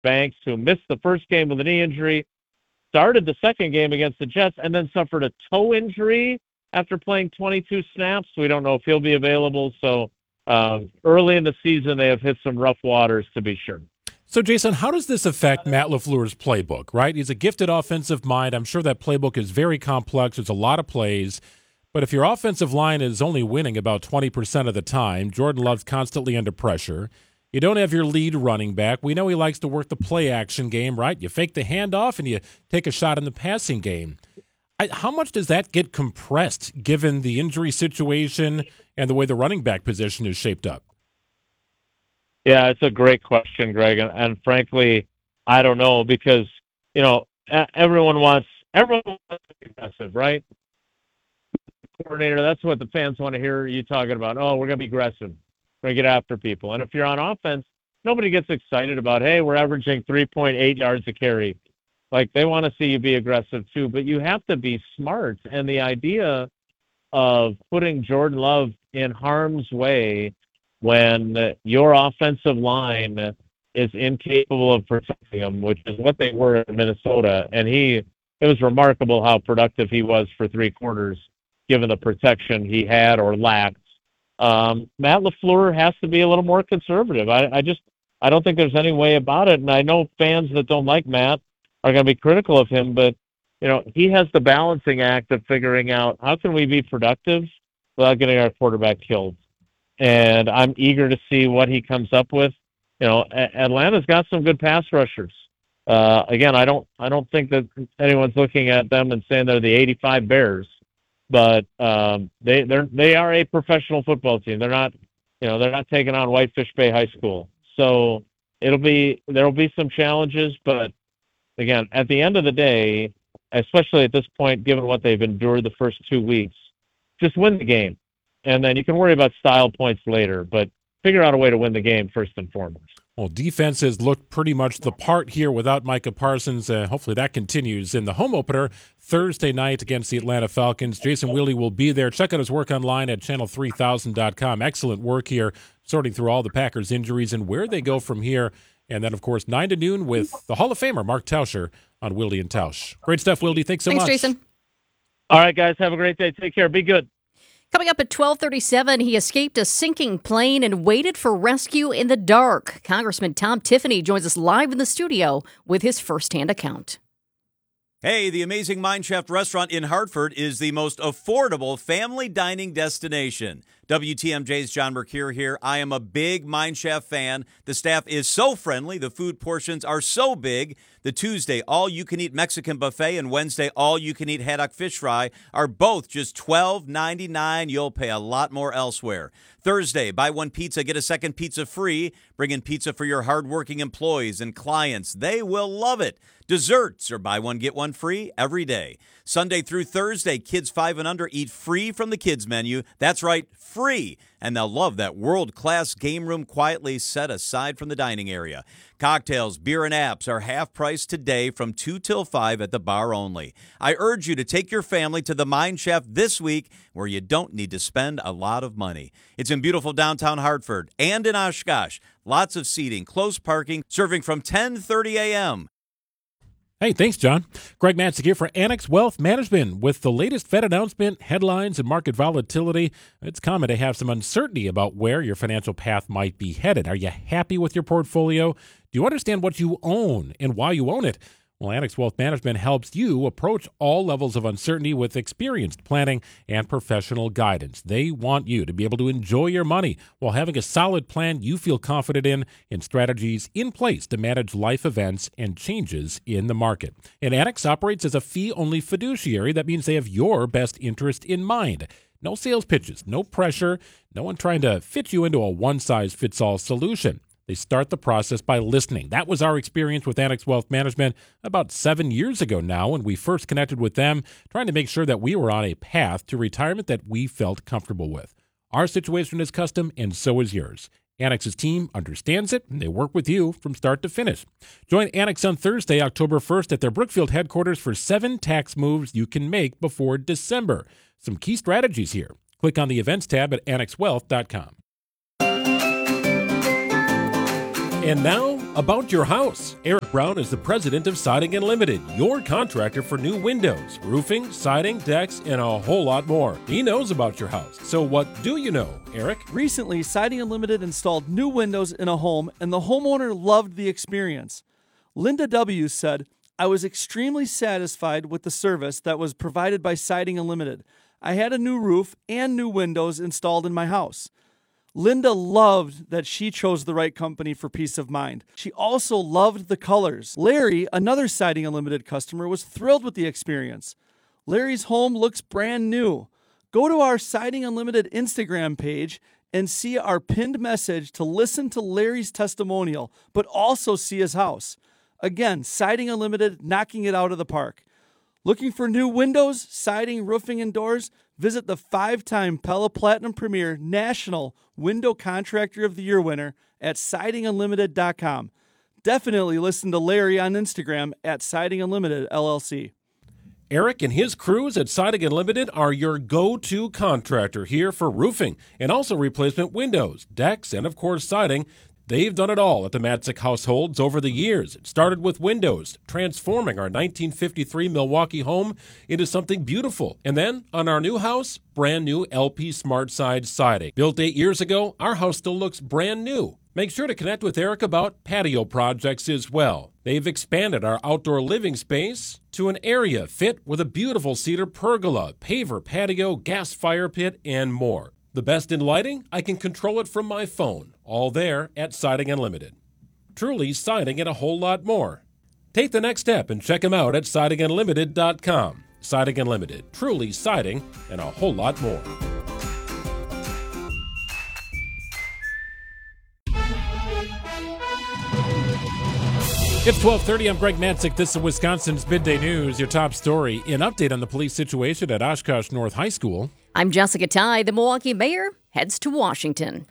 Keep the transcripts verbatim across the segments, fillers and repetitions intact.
Banks, who missed the first game with a knee injury, started the second game against the Jets, and then suffered a toe injury after playing twenty-two snaps. We don't know if he'll be available. So um, early in the season, they have hit some rough waters, to be sure. So, Jason, how does this affect Matt LaFleur's playbook, right? He's a gifted offensive mind. I'm sure that playbook is very complex. There's a lot of plays. But if your offensive line is only winning about twenty percent of the time, Jordan Love's constantly under pressure, you don't have your lead running back. We know he likes to work the play-action game, right? You fake the handoff and you take a shot in the passing game. I, how much does that get compressed given the injury situation and the way the running back position is shaped up? Yeah, it's a great question, Greg. And, and frankly, I don't know because, you know, everyone wants, everyone wants to be aggressive, right? Coordinator, that's what the fans want to hear you talking about. Oh, we're going to be aggressive. We're going to get after people. And if you're on offense, nobody gets excited about, hey, we're averaging three point eight yards a carry. Like, they want to see you be aggressive too, but you have to be smart. And the idea of putting Jordan Love in harm's way when your offensive line is incapable of protecting him, which is what they were in Minnesota. And he, it was remarkable how productive he was for three quarters, given the protection he had or lacked. Um, Matt LaFleur has to be a little more conservative. I, I just, I don't think there's any way about it. And I know fans that don't like Matt are going to be critical of him, but, you know, he has the balancing act of figuring out how can we be productive without getting our quarterback killed. And I'm eager to see what he comes up with. You know, Atlanta's got some good pass rushers. Uh, again, I don't, I don't think that anyone's looking at them and saying they're the eighty-five Bears, but um, they, they're, they are a professional football team. They're not, you know, they're not taking on Whitefish Bay High School. So it'll be, there'll be some challenges, but again, at the end of the day, especially at this point, given what they've endured the first two weeks, just win the game. And then you can worry about style points later, but figure out a way to win the game first and foremost. Well, defense has looked pretty much the part here without Micah Parsons. Uh, hopefully that continues in the home opener Thursday night against the Atlanta Falcons. Jason Wheely will be there. Check out his work online at channel three thousand dot com. Excellent work here, sorting through all the Packers' injuries and where they go from here. And then, of course, nine to noon with the Hall of Famer, Mark Tauscher, on Wildy and Tausch. Great stuff, Wildy. Thanks so Thanks, much. Thanks, Jason. All right, guys. Have a great day. Take care. Be good. Coming up at twelve thirty-seven, he escaped a sinking plane and waited for rescue in the dark. Congressman Tom Tiffany joins us live in the studio with his firsthand account. Hey, the Amazing Mine Shaft restaurant in Hartford is the most affordable family dining destination. W T M J's John Mercure here. I am a big Mine Shaft fan. The staff is so friendly. The food portions are so big. The Tuesday all-you-can-eat Mexican buffet and Wednesday all-you-can-eat haddock fish fry are both just twelve ninety-nine. You'll pay a lot more elsewhere. Thursday, buy one pizza, get a second pizza free. Bring in pizza for your hardworking employees and clients. They will love it. Desserts are buy one, get one free every day. Sunday through Thursday, kids five and under eat free from the kids menu. That's right, free. And they'll love that world-class game room quietly set aside from the dining area. Cocktails, beer, and apps are half price today from two till five at the bar only. I urge you to take your family to the Mine Shaft this week where you don't need to spend a lot of money. It's in beautiful downtown Hartford and in Oshkosh. Lots of seating, close parking, serving from ten thirty a.m. Hey, thanks, John. Greg Matzek here for Annex Wealth Management. With the latest Fed announcement, headlines, and market volatility, it's common to have some uncertainty about where your financial path might be headed. Are you happy with your portfolio? Do you understand what you own and why you own it? Well, Annex Wealth Management helps you approach all levels of uncertainty with experienced planning and professional guidance. They want you to be able to enjoy your money while having a solid plan you feel confident in and strategies in place to manage life events and changes in the market. And Annex operates as a fee-only fiduciary. That means they have your best interest in mind. No sales pitches, no pressure, no one trying to fit you into a one-size-fits-all solution. They start the process by listening. That was our experience with Annex Wealth Management about seven years ago now when we first connected with them, trying to make sure that we were on a path to retirement that we felt comfortable with. Our situation is custom, and so is yours. Annex's team understands it, and they work with you from start to finish. Join Annex on Thursday, October first at their Brookfield headquarters for seven tax moves you can make before December. Some key strategies here. Click on the events tab at annex wealth dot com. And now, about your house. Eric Brown is the president of Siding Unlimited, your contractor for new windows, roofing, siding, decks, and a whole lot more. He knows about your house. So what do you know, Eric? Recently, Siding Unlimited installed new windows in a home, and the homeowner loved the experience. Linda W. said, "I was extremely satisfied with the service that was provided by Siding Unlimited. I had a new roof and new windows installed in my house." Linda loved that she chose the right company for peace of mind. She also loved the colors. Larry, another Siding Unlimited customer, was thrilled with the experience. Larry's home looks brand new. Go to our Siding Unlimited Instagram page and see our pinned message to listen to Larry's testimonial, but also see his house. Again, Siding Unlimited, knocking it out of the park. Looking for new windows, siding, roofing, and doors? Visit the five-time Pella Platinum Premier National Window Contractor of the Year winner at siding unlimited dot com. Definitely listen to Larry on Instagram at Siding Unlimited L L C. Eric and his crews at Siding Unlimited are your go-to contractor here for roofing and also replacement windows, decks, and of course siding. They've done it all at the Matzik households over the years. It started with windows, transforming our nineteen fifty-three Milwaukee home into something beautiful. And then, on our new house, brand new L P Smart Side siding. Built eight years ago, our house still looks brand new. Make sure to connect with Eric about patio projects as well. They've expanded our outdoor living space to an area fit with a beautiful cedar pergola, paver patio, gas fire pit, and more. The best in lighting? I can control it from my phone. All there at Siding Unlimited. Truly siding and a whole lot more. Take the next step and check them out at siding unlimited dot com. Siding Unlimited. Truly siding and a whole lot more. It's twelve thirty. I'm Greg Matzik. This is Wisconsin's Midday News. Your top story, an update on the police situation at Oshkosh North High School. I'm Jessica Ty. The Milwaukee mayor heads to Washington.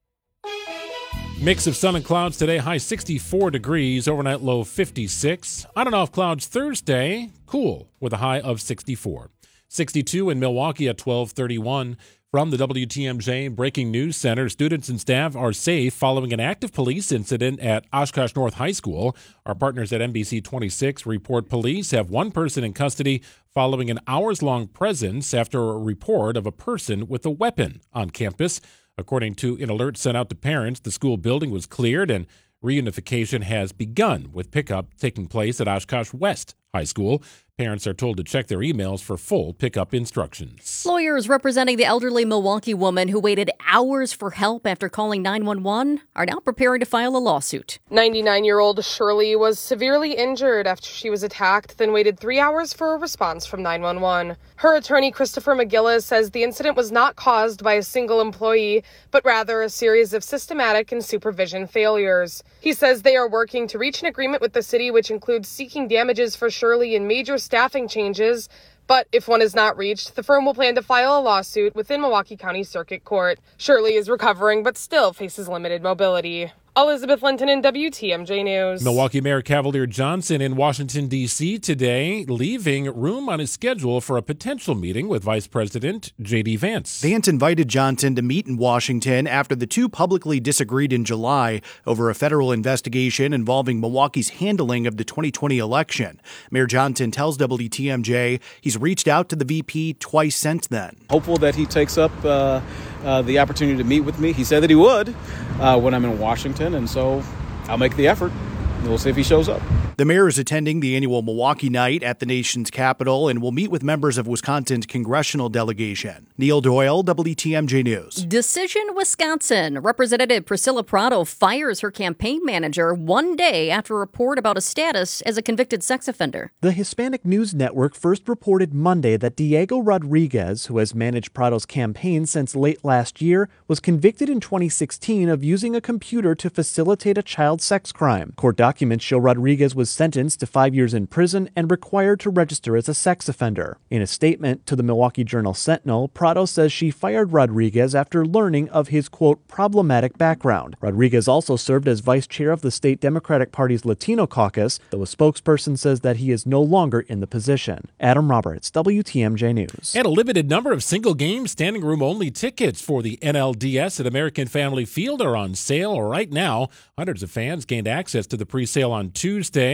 Mix of sun and clouds today, high sixty-four degrees, overnight low fifty-six. On and off clouds Thursday, cool with a high of sixty-four. sixty-two in Milwaukee at twelve thirty-one. From the W T M J Breaking News Center, students and staff are safe following an active police incident at Oshkosh North High School. Our partners at N B C twenty-six report police have one person in custody following an hours-long presence after a report of a person with a weapon on campus. According to an alert sent out to parents, the school building was cleared and reunification has begun, with pickup taking place at Oshkosh West High School. Parents are told to check their emails for full pickup instructions. Lawyers representing the elderly Milwaukee woman who waited hours for help after calling nine one one are now preparing to file a lawsuit. ninety-nine-year-old Shirley was severely injured after she was attacked, then waited three hours for a response from nine one one. Her attorney, Christopher McGillis, says the incident was not caused by a single employee, but rather a series of systematic and supervision failures. He says they are working to reach an agreement with the city, which includes seeking damages for Shirley and major staffing changes, but if one is not reached, the firm will plan to file a lawsuit within Milwaukee County Circuit Court. Shirley is recovering, but still faces limited mobility. Elizabeth Linton in W T M J News. Milwaukee Mayor Cavalier Johnson in Washington, D C today, leaving room on his schedule for a potential meeting with Vice President J D. Vance. Vance invited Johnson to meet in Washington after the two publicly disagreed in July over a federal investigation involving Milwaukee's handling of the twenty twenty election. Mayor Johnson tells W T M J he's reached out to the V P twice since then. Hopeful that he takes up uh, uh, the opportunity to meet with me. He said that he would uh, when I'm in Washington. And so I'll make the effort. We'll see if he shows up. The mayor is attending the annual Milwaukee Night at the nation's capital and will meet with members of Wisconsin's congressional delegation. Neil Doyle, W T M J News. Decision, Wisconsin. Representative Priscilla Prado fires her campaign manager one day after a report about a status as a convicted sex offender. The Hispanic News Network first reported Monday that Diego Rodriguez, who has managed Prado's campaign since late last year, was convicted in twenty sixteen of using a computer to facilitate a child sex crime. Court documents Documents show Rodriguez was sentenced to five years in prison and required to register as a sex offender. In a statement to the Milwaukee Journal-Sentinel, Prado says she fired Rodriguez after learning of his, quote, problematic background. Rodriguez also served as vice chair of the state Democratic Party's Latino caucus, though a spokesperson says that he is no longer in the position. Adam Roberts, W T M J News. And a limited number of single-game, standing-room-only tickets for the N L D S at American Family Field are on sale right now. Hundreds of fans gained access to the pre-sale on Tuesday.